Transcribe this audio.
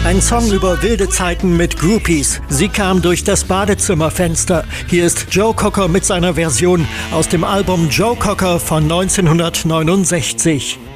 Ein Song über wilde Zeiten mit Groupies. Sie kam durch das Badezimmerfenster. Hier ist Joe Cocker mit seiner Version aus dem Album Joe Cocker von 1969.